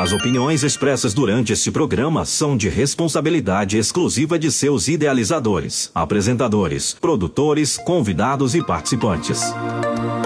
As opiniões expressas durante este programa são de responsabilidade exclusiva de seus idealizadores, apresentadores, produtores, convidados e participantes.